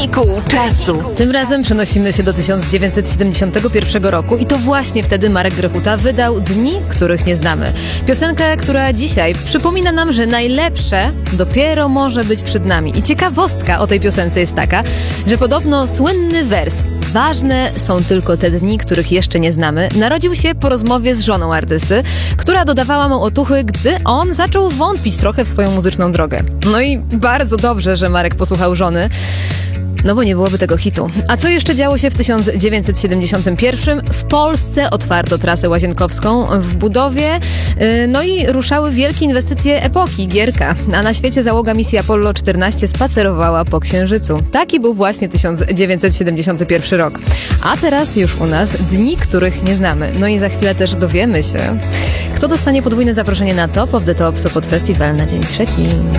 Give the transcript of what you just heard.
Silniku czasu. Tym razem przenosimy się do 1971 roku i to właśnie wtedy Marek Grechuta wydał Dni, których nie znamy. Piosenkę, która dzisiaj przypomina nam, że najlepsze dopiero może być przed nami. I ciekawostka o tej piosence jest taka, że podobno słynny wers "Ważne są tylko te dni, których jeszcze nie znamy" narodził się po rozmowie z żoną artysty, która dodawała mu otuchy, gdy on zaczął wątpić trochę w swoją muzyczną drogę. No i bardzo dobrze, że Marek posłuchał żony, no bo nie byłoby tego hitu. A co jeszcze działo się w 1971? W Polsce otwarto trasę łazienkowską w budowie, no i ruszały wielkie inwestycje epoki, Gierka. A na świecie załoga misji Apollo 14 spacerowała po Księżycu. Taki był właśnie 1971 rok. A teraz już u nas Dni, których nie znamy. No i za chwilę też dowiemy się, kto dostanie podwójne zaproszenie na Top of the Top Sopot Festival na dzień 3.